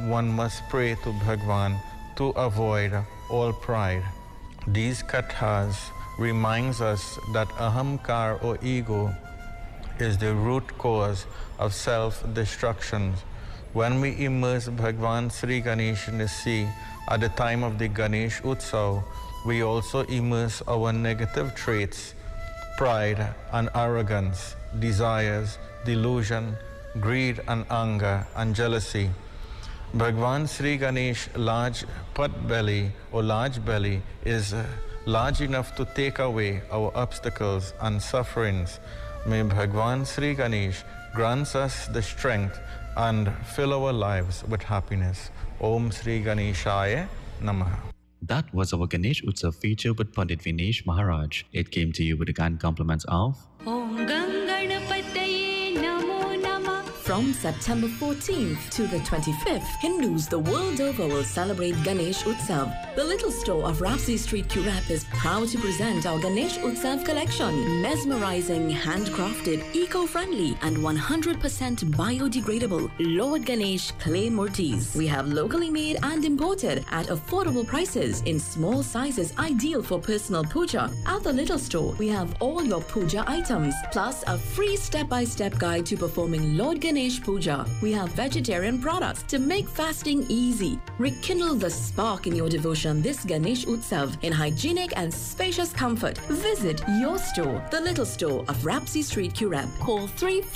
one must pray to Bhagwan to avoid all pride. These kathas reminds us that ahamkar or ego is the root cause of self-destruction. When we immerse Bhagwan Sri Ganesh in the sea at the time of the Ganesh Utsav, we also immerse our negative traits, pride and arrogance, desires, delusion, greed and anger and jealousy. Bhagwan Sri Ganesh large pot belly or large belly is large enough to take away our obstacles and sufferings. May Bhagwan Sri Ganesh grants us the strength and fill our lives with happiness. Om Sri Ganeshaya Namaha. That was our Ganesh Utsav feature with Pandit Vinesh Maharaj. It came to you with the kind compliments of Om Ganganapataye Namo Namah. From September 14th to the 25th, Hindus the world over will celebrate Ganesh Utsav. The little store of Rapsi Street, Curap is proud to present our Ganesh Utsav collection. Mesmerizing, handcrafted, eco-friendly, and 100% biodegradable Lord Ganesh clay murtis. We have locally made and imported at affordable prices in small sizes ideal for personal puja. At the little store, we have all your puja items, plus a free step-by-step guide to performing Lord Ganesh Puja. We have vegetarian products to make fasting easy. Rekindle the spark in your devotion this Ganesh Utsav in hygienic and spacious comfort. Visit your store, the little store of Rapsi Street, Curap. Call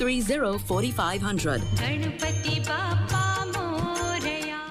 330-4500. Ganapati Bappa Moreya.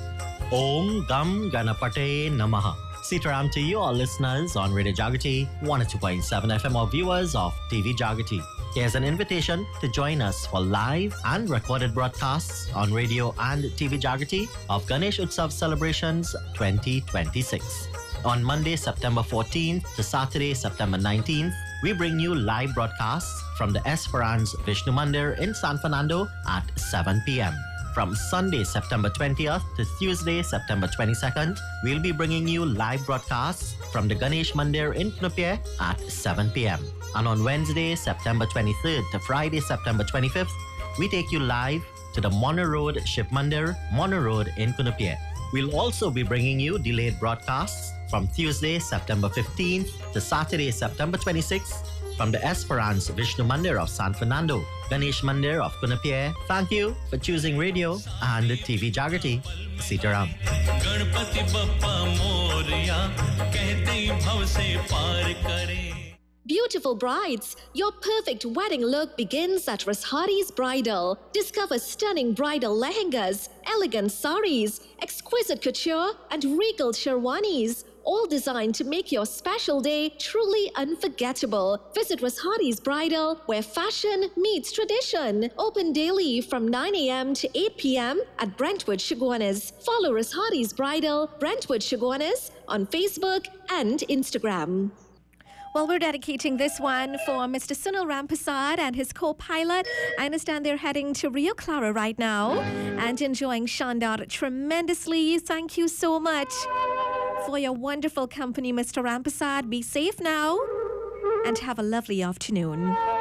Om Gam Ganapate Namaha. Sitaram to you, all listeners on Radio Jagati 102.7 FM or viewers of TV Jagati. Here's an invitation to join us for live and recorded broadcasts on radio and TV Jagati of Ganesh Utsav Celebrations 2026. On Monday, September 14th to Saturday, September 19th, we bring you live broadcasts from the Esperance Vishnu Mandir in San Fernando at 7 p.m. From Sunday, September 20th to Tuesday, September 22nd, we'll be bringing you live broadcasts from the Ganesh Mandir in Knupye at 7 p.m. And on Wednesday, September 23rd to Friday, September 25th, we take you live to the Mono Road Shiv Mandir, Mono Road in Knupye. We'll also be bringing you delayed broadcasts from Tuesday, September 15th to Saturday, September 26th from the Esperance Vishnu Mandir of San Fernando, Ganesh Mandir of Kunapye. Thank you for choosing radio and TV Jagati. Sitaram. Ganpati Bappa Morya कहते ही भव से पार करे. Beautiful brides, your perfect wedding look begins at Rashari's Bridal. Discover stunning bridal lehengas, elegant saris, exquisite couture, and regal sherwanis, all designed to make your special day truly unforgettable. Visit Rashari's Bridal, where fashion meets tradition. Open daily from 9 a.m. to 8 p.m. at Brentwood Shagwanas. Follow Rashari's Bridal, Brentwood Shagwanas on Facebook and Instagram. Well, we're dedicating this one for Mr. Sunil Rampasad and his co-pilot. I understand they're heading to Rio Claro right now and enjoying Shandar tremendously. Thank you so much for your wonderful company, Mr. Rampasad. Be safe now and have a lovely afternoon.